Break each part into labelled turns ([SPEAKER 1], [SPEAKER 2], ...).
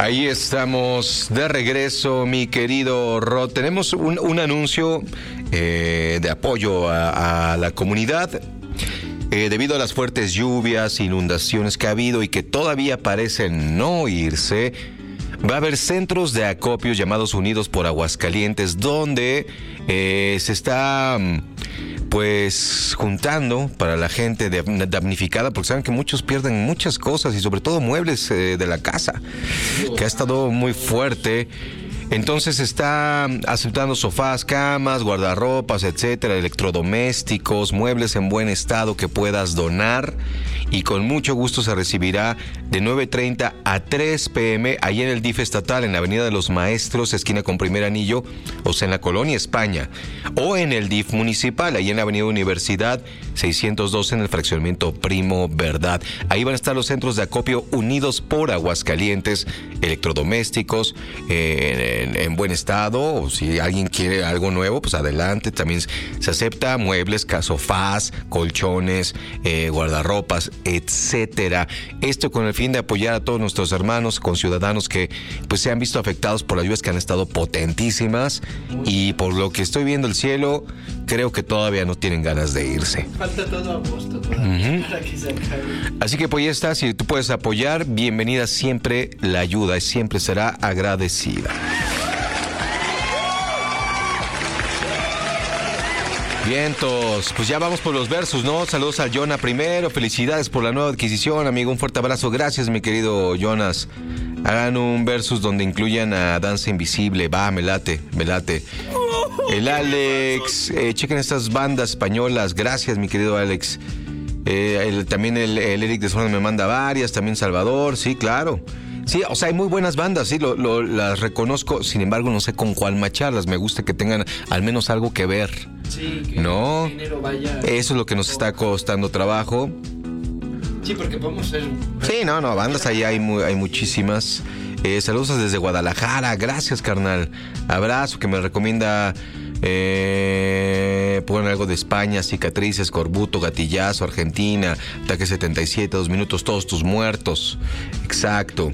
[SPEAKER 1] Ahí estamos de regreso, mi querido Rod. Tenemos un anuncio de apoyo a la comunidad. Debido a las fuertes lluvias, inundaciones que ha habido y que todavía parecen no irse, va a haber centros de acopio llamados Unidos por Aguascalientes, donde se está pues juntando para la gente damnificada, porque saben que muchos pierden muchas cosas y sobre todo muebles de la casa, que ha estado muy fuerte. Entonces está aceptando sofás, camas, guardarropas, etcétera, electrodomésticos, muebles en buen estado que puedas donar, y con mucho gusto se recibirá de 9:30 a 3 p.m. ahí en el DIF estatal, en la Avenida de los Maestros, esquina con Primer Anillo, o sea, en la Colonia España, o en el DIF municipal, ahí en la Avenida Universidad 612, en el fraccionamiento Primo Verdad. Ahí van a estar los centros de acopio Unidos por Aguascalientes, electrodomésticos en buen estado, o si alguien quiere algo nuevo, pues adelante. También se acepta muebles, sofás, colchones, guardarropas, etcétera. Esto con el fin de apoyar a todos nuestros hermanos, conciudadanos que pues se han visto afectados por las lluvias que han estado potentísimas, y por lo que estoy viendo el cielo, creo que todavía no tienen ganas de irse.
[SPEAKER 2] Falta todo agosto todavía para que se acabe.
[SPEAKER 1] Así que pues ya está, si tú puedes apoyar, bienvenida siempre la ayuda, siempre será agradecida. Vientos, pues ya vamos por los versos, ¿no? Saludos al Jonah primero, felicidades por la nueva adquisición, amigo, un fuerte abrazo, gracias mi querido Jonas. Hagan un versus donde incluyan a Danza Invisible, va, me late. El Alex, chequen estas bandas españolas, gracias mi querido Alex. También el Eric de Zona me manda varias, también Salvador, sí, claro. Sí, o sea, hay muy buenas bandas, sí, las reconozco, sin embargo no sé con cuál macharlas, me gusta que tengan al menos algo que ver.
[SPEAKER 2] Sí, que
[SPEAKER 1] ¿no?
[SPEAKER 2] el dinero vaya.
[SPEAKER 1] Eso es lo que nos está costando trabajo.
[SPEAKER 2] Sí, porque podemos ser.
[SPEAKER 1] Sí, no, bandas ahí hay muchísimas. Saludos desde Guadalajara, gracias carnal. Abrazo, que me recomienda poner algo de España, Cicatrices, Corbuto, Gatillazo, Argentina, Ataque 77, 2 minutos, Todos tus muertos. Exacto.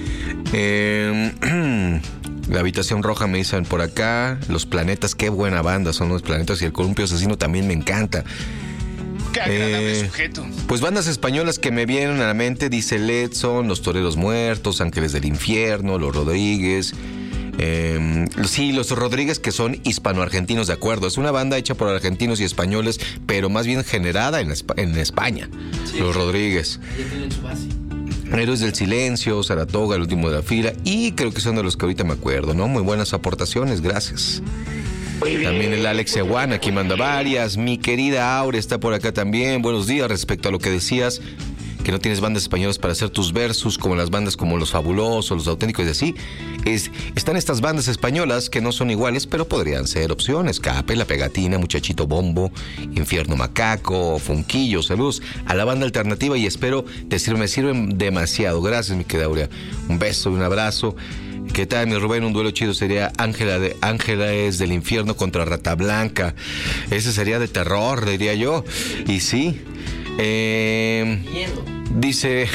[SPEAKER 1] La Habitación Roja me dicen por acá. Los Planetas, qué buena banda son Los Planetas, y el Columpio Asesino también me encanta.
[SPEAKER 3] Qué agradable sujeto.
[SPEAKER 1] Pues bandas españolas que me vienen a la mente, dice Letson, Los Toreros Muertos, Ángeles del Infierno, Los Rodríguez. Sí, Los Rodríguez, que son hispano-argentinos, de acuerdo. Es una banda hecha por argentinos y españoles, pero más bien generada en España. Sí, Los Rodríguez.
[SPEAKER 2] Ya tienen su base.
[SPEAKER 1] Héroes del Silencio, Saratoga, El Último de la Fila, y creo que son de los que ahorita me acuerdo, ¿no? Muy buenas aportaciones, gracias. También el Alex Ewan aquí manda varias. Mi querida Aure está por acá también. Buenos días. Respecto a lo que decías, que no tienes bandas españolas para hacer tus versus, como las bandas como Los Fabulosos, Los Auténticos y así. Están estas bandas españolas que no son iguales, pero podrían ser opciones. Cape, La Pegatina, Muchachito Bombo, Infierno Macaco, Funquillo. Saludos a la banda alternativa y espero me sirven demasiado. Gracias, mi querida Aurea. Un beso y un abrazo. ¿Qué tal, mi Rubén? Un duelo chido sería Ángeles del Infierno contra Rata Blanca. Ese sería de terror, diría yo. Y sí.
[SPEAKER 2] Miedo.
[SPEAKER 1] Dice...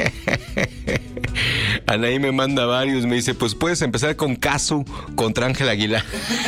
[SPEAKER 1] Anaí me manda varios. Me dice, pues puedes empezar con Casu contra Ángel Aguilar.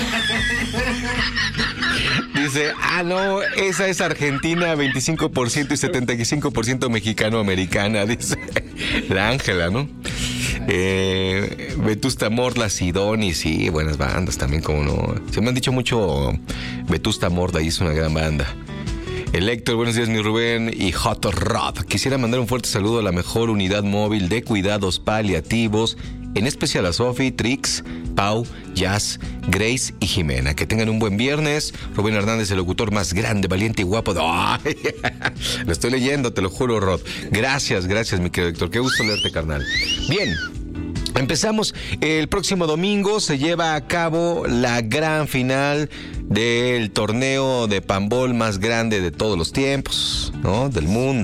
[SPEAKER 1] Dice, no, esa es Argentina 25% y 75% mexicano-americana. Dice la Ángela, ¿no? Vetusta Morla, Sidoni, sí, buenas bandas también, como no. Se me han dicho mucho Vetusta Morla y es una gran banda. El Héctor, buenos días, mi Rubén y Hot Rod. Quisiera mandar un fuerte saludo a la mejor unidad móvil de cuidados paliativos, en especial a Sofi, Trix, Pau, Jazz, Grace y Jimena. Que tengan un buen viernes. Rubén Hernández, el locutor más grande, valiente y guapo. ¡Ay! Lo estoy leyendo, te lo juro, Rod. Gracias, mi querido Héctor. Qué gusto leerte, carnal. Bien. Empezamos. El próximo domingo se lleva a cabo la gran final del torneo de panball más grande de todos los tiempos, ¿no? Del mundo.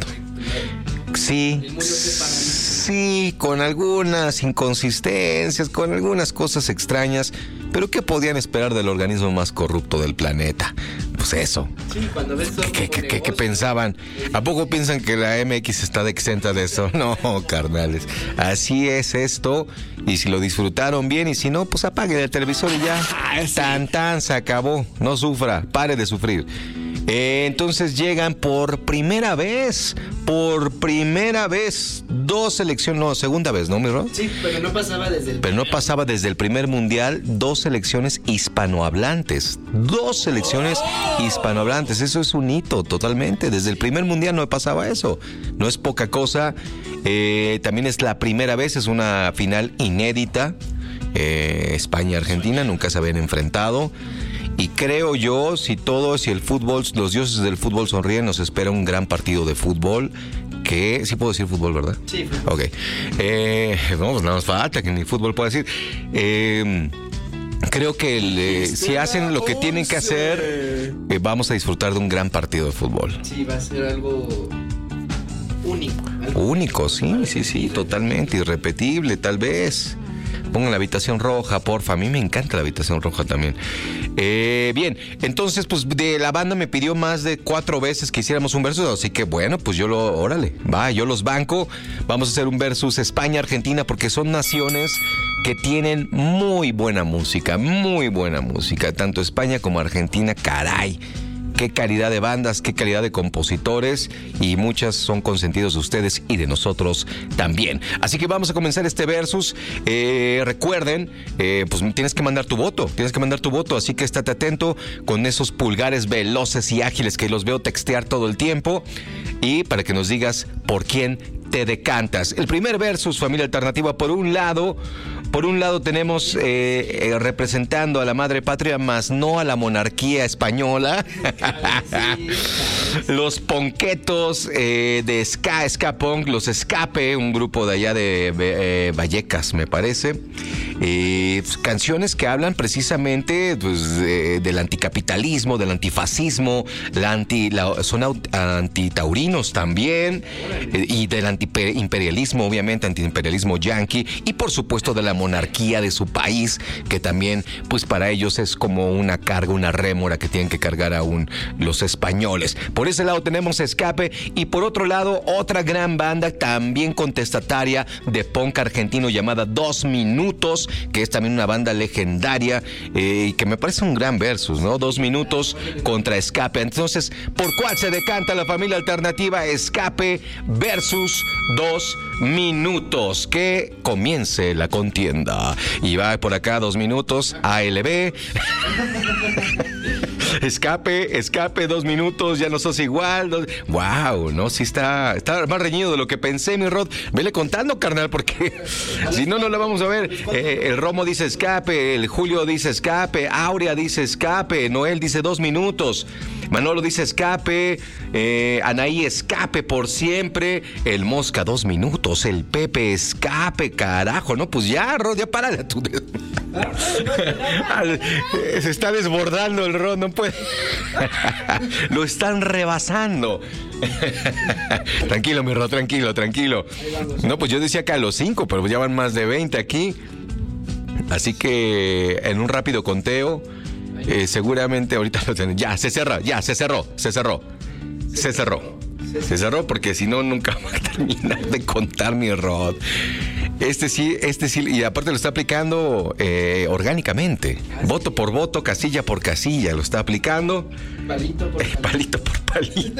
[SPEAKER 1] Sí, con algunas inconsistencias, con algunas cosas extrañas, pero ¿qué podían esperar del organismo más corrupto del planeta? pues eso.
[SPEAKER 2] Sí, cuando ves todo
[SPEAKER 1] ¿Qué
[SPEAKER 2] como negocio.
[SPEAKER 1] pensaban? ¿A poco piensan que la MX está exenta de eso? No, carnales. Así es esto. Y si lo disfrutaron bien, y si no, pues apague el televisor y ya. Tan, se acabó. No sufra, pare de sufrir. Entonces llegan por primera vez, dos selecciones, no, segunda vez, ¿no, mi Rod?
[SPEAKER 2] Sí, pero no pasaba desde el
[SPEAKER 1] Pero no pasaba desde el primer mundial, dos selecciones hispanohablantes. Dos selecciones hispanohablantes. Eso es un hito totalmente. Desde el primer mundial no pasaba eso. No es poca cosa. También es la primera vez, es una final inédita. España-Argentina, nunca se habían enfrentado. Y creo yo, si el fútbol, los dioses del fútbol sonríen, nos espera un gran partido de fútbol. Que sí puedo decir fútbol, ¿verdad?
[SPEAKER 2] Sí, fútbol.
[SPEAKER 1] Ok. No, pues nada más falta que ni fútbol pueda decir. Creo que si hacen lo que tienen que hacer, vamos a disfrutar de un gran partido de fútbol.
[SPEAKER 2] Sí, va a ser algo único.
[SPEAKER 1] Único, sí, totalmente. Irrepetible, tal vez. Pongan la habitación roja, porfa. A mí me encanta la habitación roja también. Bien, entonces, pues de la banda me pidió más de 4 veces que hiciéramos un versus, así que bueno, pues yo los banco. Vamos a hacer un versus España-Argentina porque son naciones que tienen muy buena música, tanto España como Argentina, caray. Qué calidad de bandas, qué calidad de compositores, y muchas son consentidos de ustedes y de nosotros también. Así que vamos a comenzar este versus. Recuerden, pues tienes que mandar tu voto, así que estate atento con esos pulgares veloces y ágiles que los veo textear todo el tiempo, y para que nos digas por quién te decantas. El primer versus, familia alternativa, por un lado tenemos representando a la madre patria, más no a la monarquía española. Los ponquetos de ska punk, los Escape, un grupo de allá de Vallecas, me parece. Pues, canciones que hablan precisamente pues, del anticapitalismo, del antifascismo, son antitaurinos también, y del antiimperialismo, obviamente, antiimperialismo yanqui, y por supuesto de la monarquía de su país, que también, pues para ellos es como una carga, una rémora que tienen que cargar aún los españoles. Por ese lado tenemos Escape, y por otro lado, otra gran banda también contestataria de punk argentino llamada 2 Minutos, que es también una banda legendaria, y que me parece un gran versus, ¿no? 2 Minutos contra Escape. Entonces, ¿por cuál se decanta la familia alternativa? Escape versus 2 Minutos. Que comience la contienda. Y va por acá 2 Minutos, ALB. Escape, 2 Minutos, ya no sos igual. Wow, no, sí está más reñido de lo que pensé, mi Rod. Vele contando, carnal, porque si no, no la vamos a ver. El Romo dice Escape, el Julio dice Escape, Aurea dice Escape, Noel dice 2 Minutos, Manolo dice Escape, Anaí Escape por siempre, el Mosca 2 Minutos, el Pepe Escape, carajo, no, pues ya, Rod, ya párale a tu dedo. Se está desbordando el Rod, no puede. Lo están rebasando. Tranquilo, mi Rod, tranquilo. No, pues yo decía que a los 5, pero ya van más de 20 aquí. Así que en un rápido conteo, seguramente ahorita lo tenemos. Ya, se cerró porque si no, nunca va a terminar de contar, mi Rod. Este sí, y aparte lo está aplicando orgánicamente. Voto por voto, casilla por casilla, lo está aplicando.
[SPEAKER 2] Palito por palito.
[SPEAKER 1] Palito por palito.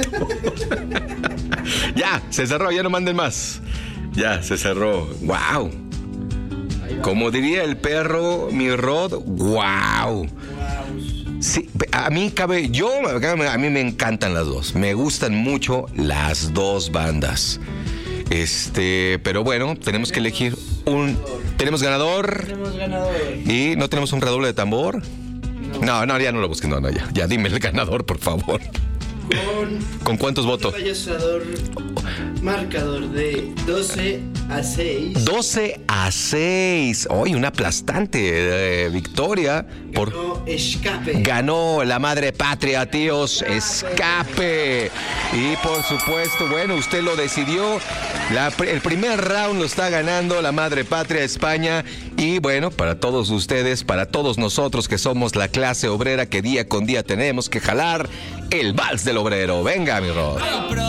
[SPEAKER 1] Ya, se cerró, ya no manden más. Ya, se cerró. ¡Wow! Como diría el perro, mi Rod, ¡wow! Sí, a mí me encantan las dos. Me gustan mucho las dos bandas. Pero bueno, tenemos que elegir ¿Tenemos ganador?
[SPEAKER 2] Tenemos ganador.
[SPEAKER 1] ¿Y no tenemos un redoble de tambor? No, ya no lo busquen, no, ya dime el ganador, por favor. ¿Con cuántos votos?
[SPEAKER 2] Marcador de 12 a 6.
[SPEAKER 1] 12-6. Hoy una aplastante victoria.
[SPEAKER 2] Ganó Escape.
[SPEAKER 1] Ganó la madre patria, tíos. Escape. Y por supuesto, bueno, usted lo decidió. El primer round lo está ganando la madre patria España. Y bueno, para todos ustedes, para todos nosotros que somos la clase obrera que día con día tenemos que jalar el vals del obrero. Venga, mi Rod.